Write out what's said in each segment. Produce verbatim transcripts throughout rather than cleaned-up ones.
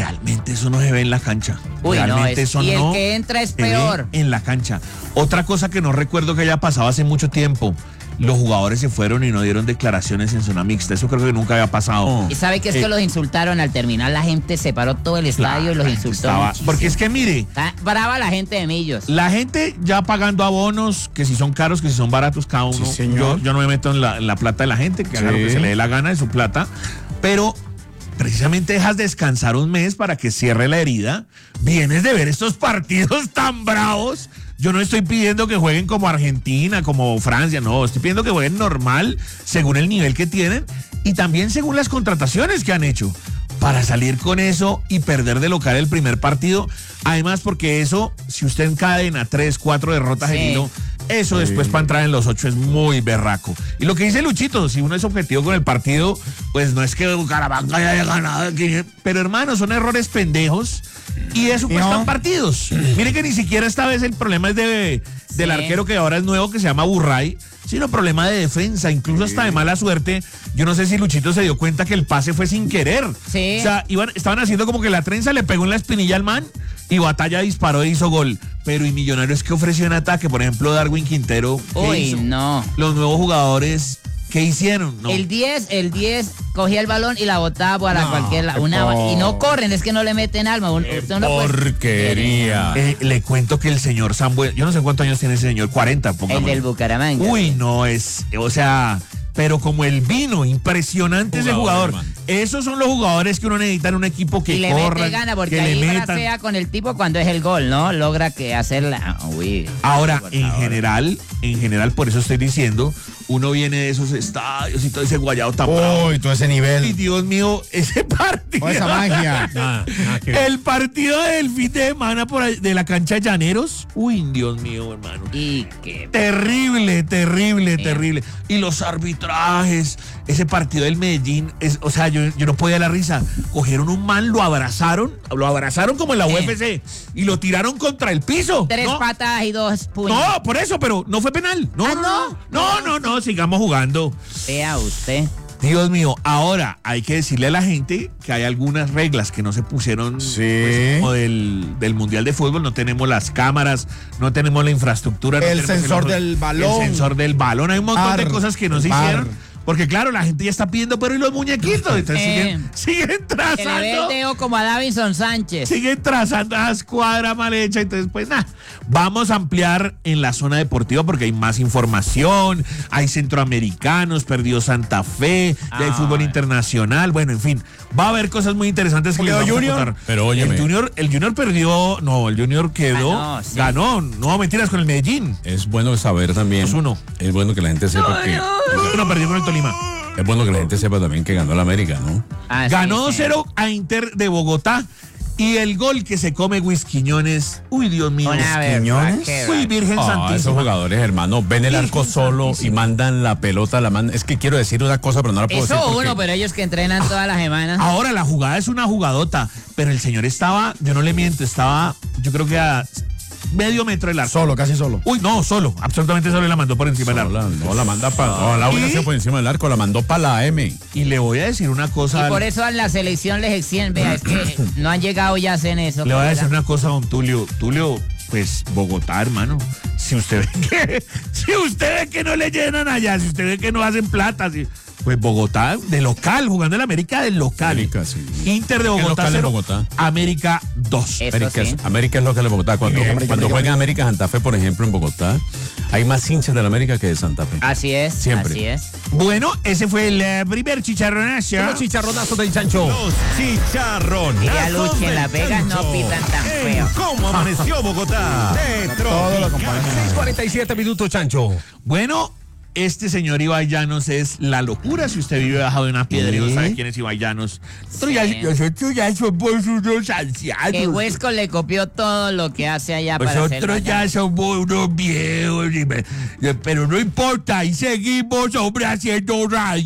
realmente eso no se ve en la cancha. Uy, realmente no, es, eso y el no que entra es se ve peor. en la cancha. Otra cosa que no recuerdo que haya pasado hace mucho tiempo, los jugadores se fueron y no dieron declaraciones en zona mixta. Eso creo que nunca había pasado. Oh. Y sabe que es Eh, que los insultaron al terminar, la gente se paró todo el estadio y los la insultó gente estaba- muchísimo. porque es que mire, Está brava la gente de Millos. la gente ya pagando abonos, que si son caros, que si son baratos cada uno. Sí, señor. Yo, yo no me meto en la, en la plata de la gente, que haga Sí. lo que se le dé la gana de su plata, pero precisamente dejas descansar un mes para que cierre la herida. Vienes de ver estos partidos tan bravos. Yo no estoy pidiendo que jueguen como Argentina, como Francia, no, estoy pidiendo que jueguen normal, según el nivel que tienen y también según las contrataciones que han hecho. Para salir con eso y perder de local el primer partido. Además, porque eso, si usted encadena tres, cuatro derrotas Sí. en hilo, eso Sí. después para entrar en los ocho es muy berraco. Y lo que dice Luchito, si uno es objetivo con el partido, pues no es que Bucaramanga haya ganado, pero hermano, son errores pendejos y eso Y cuestan no. partidos. Mire que ni siquiera esta vez el problema es de, del Sí. arquero que ahora es nuevo, que se llama Burray, sino problema de defensa, incluso hasta de mala suerte. Yo no sé si Luchito se dio cuenta que el pase fue sin querer. Sí. O sea, iban, estaban haciendo como que la trenza le pegó en la espinilla al man y Batalla disparó e hizo gol. Pero y Millonarios que ofreció en ataque, por ejemplo, Darwin Quintero, ¿qué Uy, hizo? no. Los nuevos jugadores, ¿qué hicieron? No. El diez, el diez cogía el balón y la botaba para No, cualquier lado. Una- no. Y no corren, es que no le meten alma. Un- usted no puede- Porquería. Eh, le cuento que el señor Sambuel, yo no sé cuántos años tiene ese señor, cuarenta, El pongamos. del Bucaramanga. Uy, no, es, o sea, pero como el vino, impresionante ese Jugador, jugador. hermano. Esos son los jugadores que uno necesita en un equipo que Y le corran, mete gana porque que ahí le metan. bracea con el tipo cuando es el gol, ¿no? Logra que hacerla. Uy. Ahora, Por en favor. general, en general, por eso estoy diciendo, uno viene de esos estadios y todo ese guayado tan bravo. Uy, todo ese Y nivel. Dios mío, ese partido. Toda esa magia. Nada, nada que ver. El partido del fin de semana por ahí, de la cancha Llaneros. Uy, Dios mío, hermano. Y que. Terrible, terrible, Sí. terrible. Y los arbitrajes, ese partido del Medellín, es, o sea, yo, yo no podía la risa. Cogieron un man, lo abrazaron, lo abrazaron como en la Sí. U F C y lo tiraron contra el piso. Tres ¿no? patadas y dos puños. No, por eso, pero no fue penal. No, Ah, no, no. no, no, no, no, sigamos jugando. Vea usted. Dios mío, ahora hay que decirle a la gente que hay algunas reglas que no se pusieron Sí. pues, como del, del Mundial de Fútbol. No tenemos las cámaras, no tenemos la infraestructura. no El tenemos sensor del balón. El sensor del balón. Hay un montón Bar, de cosas que no se bar. hicieron. Porque claro, la gente ya está pidiendo, pero ¿y los muñequitos? Entonces Eh. siguen, siguen Que le ve el trazando. dedo como a Davinson Sánchez. Siguen trazando la escuadra mal hecha. Entonces, pues nada, vamos a ampliar en la zona deportiva porque hay más información. Hay centroamericanos, perdió Santa Fe, ya hay Ah, fútbol bueno. internacional. Bueno, en fin, va a haber cosas muy interesantes que les ¿Quedó vamos a Junior? contar. Pero óyeme. El Junior, el Junior perdió, no, el Junior quedó, Ganó, sí. ganó, no mentiras con el Medellín. Es bueno saber también. dos uno. Es bueno que la gente sepa que. No, perdió con el Tolima. Es bueno que la gente sepa también que ganó la América, ¿no? Ah, sí, Ganó sí. dos cero a Inter de Bogotá. Y el gol que se come Quiñones, uy, Dios mío. Una vez. Quiñones. Uy, Virgen Ah, esos Santísima. jugadores, hermano, ven el arco Virgen solo y Santísima. mandan la pelota, la mandan. Es que quiero decir una cosa, pero no la puedo decir. Eso porque- uno, pero ellos que entrenan todas las semanas. Ahora la jugada es una jugadota, pero el señor estaba, yo no le miento, estaba, yo creo que a medio metro del arco. Solo, casi solo. Uy, no, solo, absolutamente solo y la mandó por encima del No, arco. la, no, la manda para. No, la hubiera ¿Y? sido por encima del arco, la mandó para la M. Y le voy a decir una cosa. Y por eso a la selección les exigen, vea, es que no han llegado ya a hacer eso. Le voy a decir una cosa a don Tulio. Tulio, pues Bogotá, hermano. Si usted ve que, si usted ve que no le llenan allá, si usted ve que no hacen plata, si- pues Bogotá de local, jugando el América del local. América, sí. Inter de ¿Qué Bogotá local en cero, Bogotá? América dos. Eso América, sí. es, América es lo que le Bogotá. Cuando, Bien, América, cuando América, juega América Santa Fe, por ejemplo, en Bogotá, hay más hinchas de la América que de Santa Fe. Así es, Siempre. así es. Bueno, ese fue el eh, primer chicharronazo. Los chicharronazos del chancho. Los chicharronazos Y a Luche, en del Las Vegas no Chancho. pitan tan En feo. ¿Cómo amaneció Bogotá? De Todo lo Tropical. seis cuarenta y siete minutos, chancho. Bueno, este señor Ibai Llanos es la locura. Si usted vive bajo de una piedra y no ¿Sí? sabe quién es Ibai Llanos. Nosotros Sí. ya, nosotros ya somos unos ancianos. Que Huesco le copió todo lo que hace allá para hacerlo Nosotros allá. ya somos unos viejos, y me- pero no importa, ahí seguimos, hombre, haciendo radio.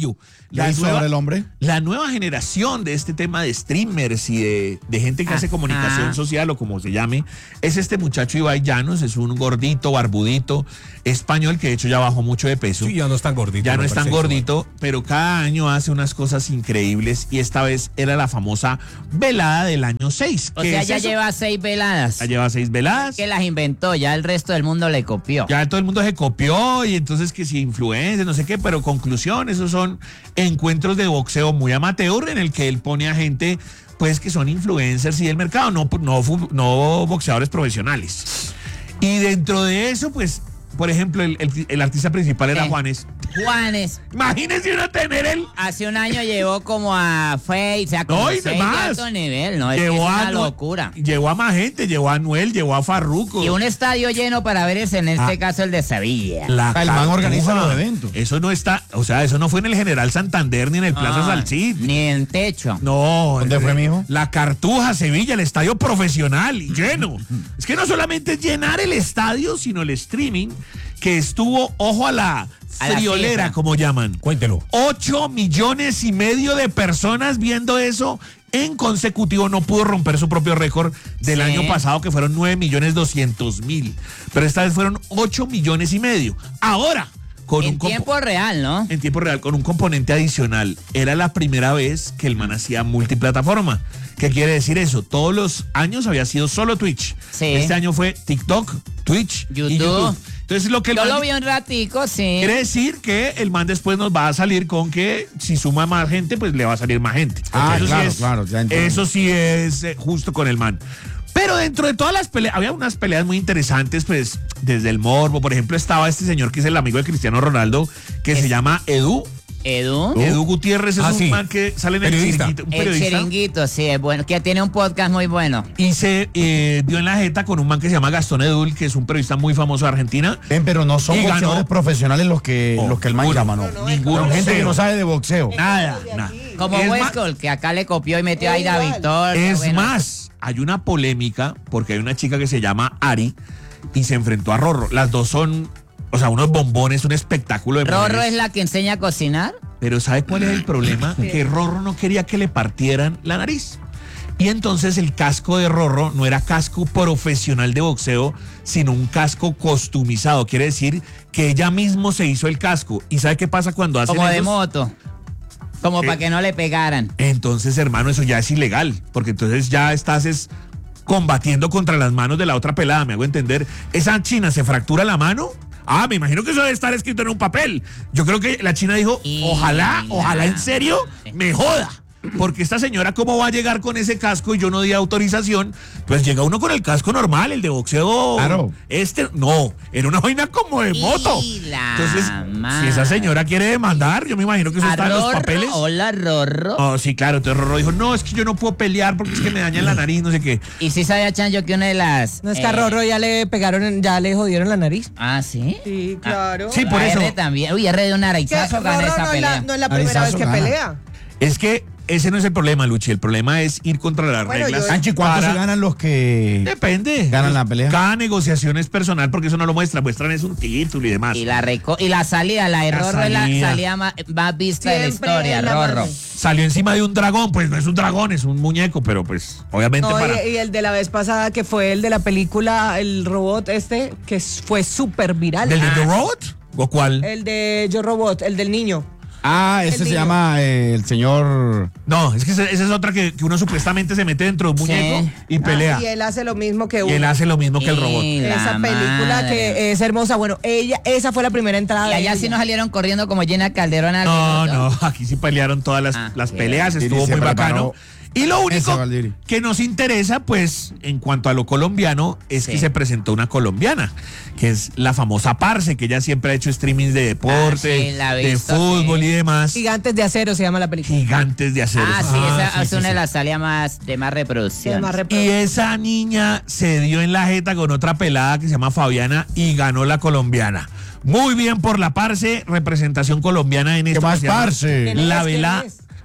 ¿Qué hizo ahora el hombre? la nueva generación de este tema de streamers y de, de gente que Ah, hace comunicación ah. social o como se llame, es este muchacho Ibai Llanos, es un gordito, barbudito, español que de hecho ya bajó mucho de peso. Sí, ya no es tan gordito. Ya no me es tan parece gordito, pero cada año hace unas cosas increíbles y esta vez era la famosa velada del año seis. O ¿Qué sea, es ya eso? lleva seis veladas. Ya lleva seis veladas. Que las inventó, ya el resto del mundo le copió. Ya todo el mundo se copió y entonces que si influencers, no sé qué, pero conclusión, esos son encuentros de boxeo muy amateur en el que él pone a gente pues que son influencers y del mercado, no, no, fu- no boxeadores profesionales. Y dentro de eso, pues, por ejemplo, el, el- el artista principal era ¿Qué? Juanes. Juanes, Imagínense uno tener el... hace un año llevó como a Faye, o sea, como No, y seis de demás. alto nivel, ¿no? Es, que es Llevó a una Anuel- locura. Llevó a más gente, llevó a Anuel, llevó a Farruko. Y un estadio lleno para ver ese, en este Ah. caso el de Sevilla. La Ah, el man Cartuja. organiza los eventos. Eso no está, o sea, eso no fue en el General Santander ni en el Plaza Ah, Salcid. Ni en techo. No. ¿Dónde eh, fue, mijo? La Cartuja, Sevilla, el estadio profesional y lleno. Es que no solamente es llenar el estadio, sino el streaming, que estuvo, ojo a la A la friolera, cifra. como llaman. Cuéntelo. Ocho millones y medio de personas viendo eso en consecutivo. No pudo romper su propio récord del Sí. año pasado, que fueron nueve millones doscientos mil. Pero esta vez fueron ocho millones y medio. Ahora, con En un compo- tiempo real, ¿no? en tiempo real, con un componente adicional. Era la primera vez que el man hacía multiplataforma. ¿Qué quiere decir eso? Todos los años había sido solo Twitch. Sí. Este año fue TikTok, Twitch y YouTube. YouTube. Entonces lo que el Yo man lo vi un ratico, sí. quiere decir que el man después nos va a salir con que si suma más gente, pues le va a salir más gente. Ah, Eso sí claro, es- claro, ya entiendo. Eso sí es eh, justo con el man. Pero dentro de todas las peleas, había unas peleas muy interesantes, pues, desde el morbo. Por ejemplo, estaba este señor que es el amigo de Cristiano Ronaldo, que se llama Edu. Edu. Edu Gutiérrez es Ah, un sí. man que sale en el Periodista. chiringuito, un El periodista. chiringuito, sí, es bueno. Que tiene un podcast muy bueno. Y se eh, dio en la jeta con un man que se llama Gastón Edul, que es un periodista muy famoso de Argentina. Ven, pero no son Y ganó. boxeadores profesionales los que, Oh, los que el man ninguno. llama, ¿no? Ninguno. Son gente que Cero. no sabe de boxeo. Nada, nada. Como Es más- Westcol, que acá le copió y metió ahí a Victoria. Es bueno. más, hay una polémica porque hay una chica que se llama Ari y se enfrentó a Rorro. Las dos son, o sea, unos bombones, un espectáculo de Rorro mujeres. es la que enseña a cocinar. Pero ¿sabe cuál es el problema? Que Rorro no quería que le partieran la nariz. Y entonces el casco de Rorro no era casco profesional de boxeo, sino un casco costumizado. Quiere decir que ella mismo se hizo el casco. ¿Y sabe qué pasa cuando hacen Como de esos? moto. Como Eh, para que no le pegaran. Entonces, hermano, eso ya es ilegal, porque entonces ya estás es, combatiendo contra las manos de la otra pelada, me hago entender. Esa china se fractura la mano. Ah, me imagino que eso debe estar escrito en un papel. Yo creo que la china dijo, Y ojalá, la- ojalá en serio me joda. Porque esta señora, ¿cómo va a llegar con ese casco y yo no di autorización? Pues llega uno con el casco normal, el de boxeo. Claro. Este, no, era una vaina como de moto. Y la Entonces, madre. si esa señora quiere demandar, yo me imagino que eso A está en los Rorro, papeles. Hola, Rorro. Oh, sí, claro. Entonces Rorro dijo, no, es que yo no puedo pelear porque es que me dañan la nariz, no sé qué. Y si sabía Chancho que una de las. No es que eh, a Rorro ya le pegaron, en- ya le jodieron la nariz. Ah, sí. Sí, claro. Sí, por A eso. R también. Uy, R de un Que araizazo gana Rorro esa no es, pelea. la, no es la primera vez Arizazo que gana. pelea. Es que ese no es el problema, Luchi. El problema es ir contra las Bueno, reglas. yo- Anchi, ¿cuánto para- se ganan los que Depende. ganan la pelea? Cada negociación es personal porque eso no lo muestra. Muestran es un título y demás. Y la, reco y la salida, la de La Rorro es la salida. salida más, más vista de la Siempre historia, en la Rorro. mano. Salió encima de un dragón. Pues no es un dragón, es un muñeco, pero pues obviamente No, para... y, y el de la vez pasada, que fue el de la película, el robot este, que s- fue súper viral. ¿Del de The Ah, Robot? ¿O cuál? El de Yo Robot, el del niño. Ah, ese El se niño. llama eh, el señor. No, es que esa esa es otra que, que uno supuestamente se mete dentro de un Sí. muñeco y pelea. Ah, y él hace lo mismo que Y uno. él hace lo mismo que el robot. Y la Esa película madre. que es hermosa. Bueno, ella, esa fue la primera entrada. Y de allá ella. sí nos salieron corriendo como Jenna Calderón al No, minuto. no, aquí sí pelearon todas las, Ah, las bien. peleas, Diri estuvo se muy bacano. preparó. Y lo único Ese Valdiri. que nos interesa, pues, en cuanto a lo colombiano, es Sí. que se presentó una colombiana, que es la famosa Parce, que ella siempre ha hecho streamings de deporte, Ah, sí, la he de visto, fútbol sí. y demás. Gigantes de Acero se llama la película. Gigantes de acero. Ah, sí, esa sí, es sí, una de sí. las salidas más, de más reproducción. Es más Y repro- esa niña se dio en la jeta con otra pelada que se llama Fabiana y ganó la colombiana. Muy bien por la Parce, representación colombiana en ¿Qué esto más, que se llama parce? ¿Quién La es? ¿Quién velada, es?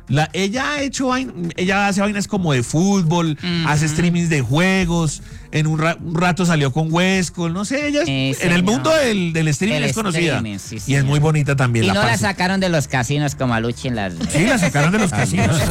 La, ella ha hecho vain- ella hace vainas como de fútbol, hace streamings de juegos, en un, ra- un rato salió con Huesco, no sé, ella es- Sí, en el señor. mundo del, del streaming El es conocida. streaming, sí, y es señor. muy bonita también. Y la no la parce. sacaron de los casinos como a Luchi en las... Sí, la sacaron de los casinos. Los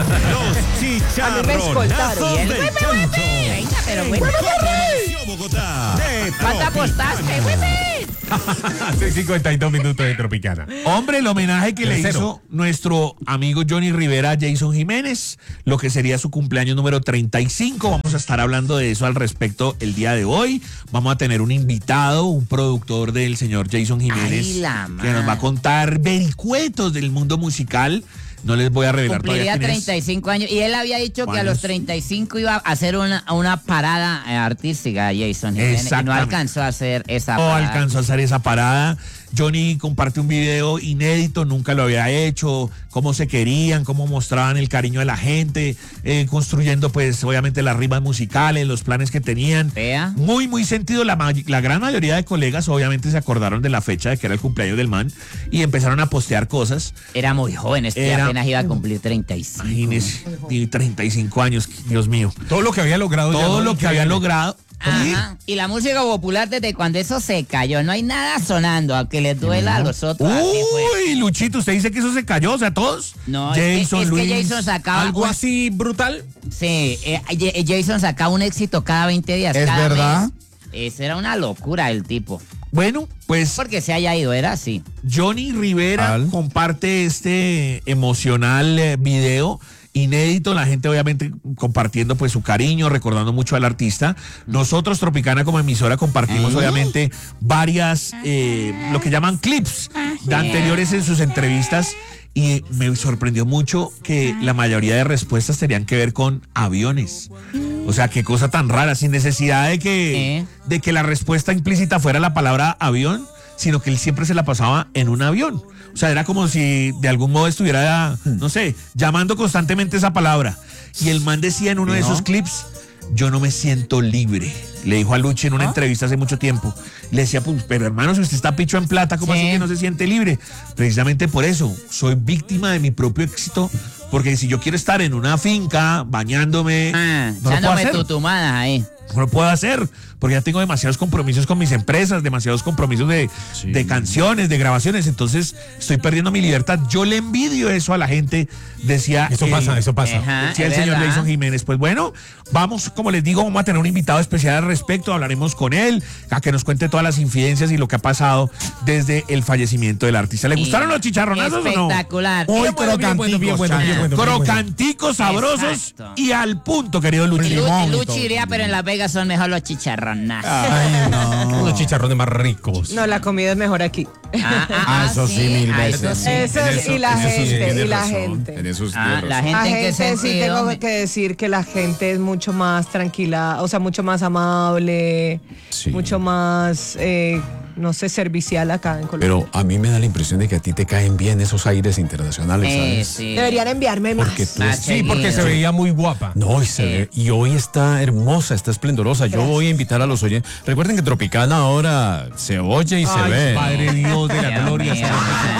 A mí me escoltaron. chicharronazos Y él, del "Huepe, Choncho. huepe". Venga, pero bueno. Amaneció Bogotá. De ¿Cuánto Tropicana. apostaste, huepe? Hace cincuenta y dos minutos de Tropicana. Hombre, el homenaje que le Tercero. hizo nuestro amigo Johnny Rivera a Jason Jiménez, lo que sería su cumpleaños número treinta y cinco. Vamos a estar hablando de eso al respecto el día de hoy. Vamos a tener un invitado, un productor del señor Jason Jiménez, Ay, la que nos va a madre. contar vericuetos del mundo musical. No les voy a revelar Cumpliría todavía quién es. treinta y cinco años. Y él había dicho que a ¿Cuál los es? treinta y cinco iba a hacer una, una parada eh, artística, Jason Jiménez. Y no Exactamente. alcanzó a hacer esa No parada. alcanzó a hacer esa parada. Johnny comparte un video inédito, nunca lo había hecho, cómo se querían, cómo mostraban el cariño de la gente, eh, construyendo pues obviamente las rimas musicales, los planes que tenían. Vea. Muy, muy sentido. La, ma- la gran mayoría de colegas obviamente se acordaron de la fecha de que era el cumpleaños del man y empezaron a postear cosas. Era muy joven, este Era- apenas iba a cumplir treinta y cinco. Imagínese, y treinta y cinco años, Dios mío. Todo lo que había logrado. ya Todo no lo que había increíble. logrado. Oye, Ajá. Y la música popular desde cuando eso se cayó, no hay nada sonando, aunque les duela a los otros. así fue. Uy, Luchito, usted dice que eso se cayó, o sea, todos. No, es que- Jason, es que, Luis. Jason sacaba Algo un- así brutal. Sí, eh, J- Jason sacaba un éxito cada veinte días. ¿Es cada verdad? mes. Eso era una locura el tipo. Bueno, pues Porque se haya ido, era así. Johnny Rivera Al. comparte este emocional eh, video inédito, la gente obviamente compartiendo pues su cariño, recordando mucho al artista. Nosotros, Tropicana, como emisora, compartimos obviamente varias, eh, lo que llaman clips de anteriores en sus entrevistas y me sorprendió mucho que la mayoría de respuestas tenían que ver con aviones. O sea, qué cosa tan rara, sin necesidad de que, ¿Eh? de que la respuesta implícita fuera la palabra avión, sino que él siempre se la pasaba en un avión. O sea, era como si de algún modo estuviera, no sé, llamando constantemente esa palabra. Y el man decía en uno de esos clips, yo no me siento libre. Le dijo a Luchi en una entrevista hace mucho tiempo. Le decía, pues, pero hermano, si usted está picho en plata, ¿cómo Sí. así que no se siente libre? Precisamente por eso, soy víctima de mi propio éxito, porque si yo quiero estar en una finca, bañándome, Ah, no lo puedo echándome hacer. tutumadas ahí. No lo puedo hacer, porque ya tengo demasiados compromisos con mis empresas, demasiados compromisos de, de canciones, de grabaciones, entonces estoy perdiendo mi libertad. Yo le envidio eso a la gente, decía Eso el- pasa, eso pasa. Ajá, decía el es señor verdad. Jason Jiménez. Pues bueno, vamos, como les digo, vamos a tener un invitado especial al respecto, hablaremos con él, a que nos cuente todas las infidencias y lo que ha pasado desde el fallecimiento del artista. ¿Le gustaron los chicharronazos o no? Espectacular. Muy Bien bueno, bien bueno, bien bueno, bien bueno, bien bueno. Crocanticos, sabrosos Exacto. y al punto, querido Y Luchi. Lu- limón y Luchi todo. iría, pero en Las Vegas son mejor los chicharronazos. Ay, no. Los chicharrones más ricos. No, la comida es mejor aquí. Ah, Ah, eso sí, mil ah, veces. eso sí. Eso es- y la en eso sí gente, tiene y la razón. gente. En eso sí Ah, tiene la razón. gente La en qué gente sí sentido. tengo que decir que la gente es mucho más tranquila, o sea, mucho más amable, Sí. mucho más, eh, no sé, servicial acá en Colombia. Pero a mí me da la impresión de que a ti te caen bien esos aires internacionales, Eh, ¿sabes? sí. Deberían enviarme más. Porque tú Más es- Sí, porque se veía muy guapa. No, y, se ve- y hoy está hermosa, está esplendorosa. Yo voy a invitar a los oyentes. Recuerden que Tropicana ahora se oye y se Ay, ve. Padre Dios de la Dios gloria, mío, Señor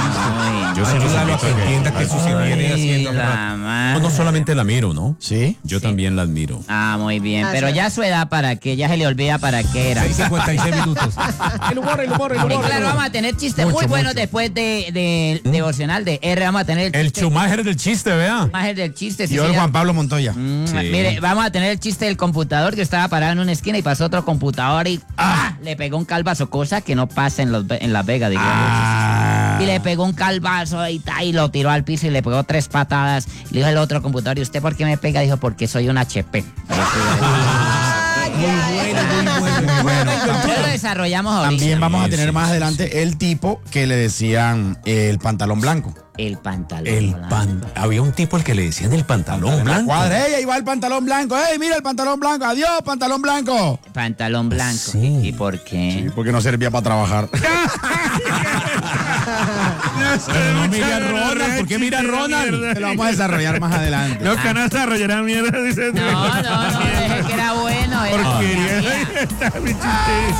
ay, Yo se los Ayúdalo invito a que que- entienda que eso se viene ay, haciendo. la No, no madre. solamente la miro, ¿no? ¿Sí? Yo también la admiro. Ah, muy bien. Ah, Pero sí. ya su edad para que ya se le olvida para qué era. cincuenta y seis minutos. El humor, el humor, el Y claro, vamos a tener chistes Mucho, muy buenos mucho. después de, de devocional de R. Vamos a tener el El chiste. Schumacher del chiste, vea. Schumacher del chiste. sí, Yo el señor. Juan Pablo Montoya. Mm, Sí. Mire, vamos a tener el chiste del computador que estaba parado en una esquina y pasó otro computador y ¡ah! Le pegó un calvazo, cosa que no pasa en, los, Ve- en Las Vegas, digamos. Ah. Y le pegó un calvazo y, ta, y lo tiró al piso y le pegó tres patadas. Le dijo el otro computador, ¿y usted por qué me pega? Dijo, porque soy un H P. Muy bueno, muy bueno, muy bueno. Ya lo desarrollamos ahorita. También vamos a Sí, tener sí, más sí. adelante el tipo que le decían eh, el pantalón blanco. El pantalón. El blanco. pan. Había un tipo al que le decían el pantalón En la blanco. cuadra, ¡ey, ahí va el pantalón blanco! ¡Ey, mira el pantalón blanco! ¡Adiós, pantalón blanco! Pantalón blanco. Sí. ¿Y por qué? Sí, porque no servía para trabajar. Pero no mira a Ronald. ¿Por qué mira a Ronald? Se lo vamos a desarrollar más adelante. Los canales desarrollarán mierda, dice. No, no, no, dije que era bueno. Era Porquería. Está mi chiste.